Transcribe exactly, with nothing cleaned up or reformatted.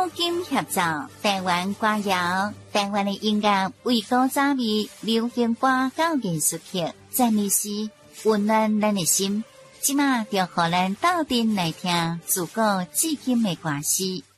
古今合奏，台湾歌谣，台湾的音乐为古早味流行歌到艺术曲，赞美诗温暖咱的心。即马就互咱斗阵来听自古至今的歌诗。